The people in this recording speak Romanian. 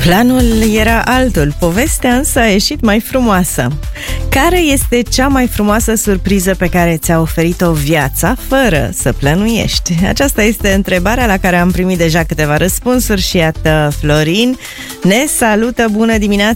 Planul era altul, povestea însă a ieșit mai frumoasă. Care este cea mai frumoasă surpriză pe care ți-a oferit-o viața fără să plănuiești? Aceasta este întrebarea la care am primit deja câteva răspunsuri și iată, Florin ne salută, bună dimineața!